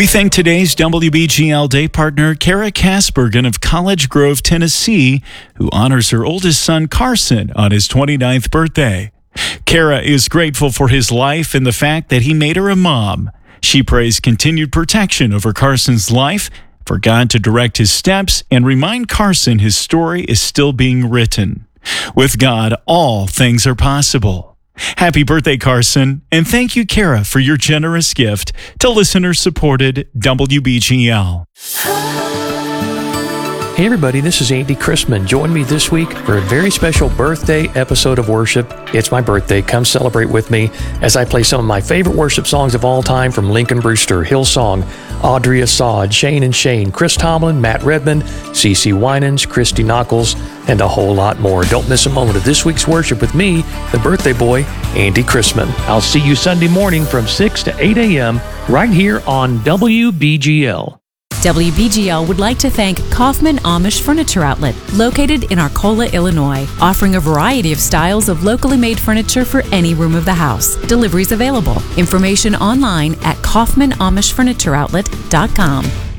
We thank today's WBGL Day partner, Kara Kasbergen of College Grove, Tennessee, who honors her oldest son, Carson, on his 29th birthday. Kara is grateful for his life and the fact that he made her a mom. She prays continued protection over Carson's life, for God to direct his steps, and remind Carson his story is still being written. With God, all things are possible. Happy birthday, Carson, and thank you, Kara, for your generous gift to listener-supported WBGL. Hey everybody, this is Andy Chrisman. Join me this week for a very special birthday episode of worship. It's my birthday. Come celebrate with me as I play some of my favorite worship songs of all time from Lincoln Brewster, Hillsong, Audrey Assad, Shane and Shane, Chris Tomlin, Matt Redman, CeCe Winans, Christy Knuckles, and a whole lot more. Don't miss a moment of this week's worship with me, the birthday boy, Andy Chrisman. I'll see you Sunday morning from 6 to 8 a.m. right here on WBGL. WBGL would like to thank Kaufman Amish Furniture Outlet, located in Arcola, Illinois, offering a variety of styles of locally made furniture for any room of the house. Deliveries available. Information online at kaufmanamishfurnitureoutlet.com.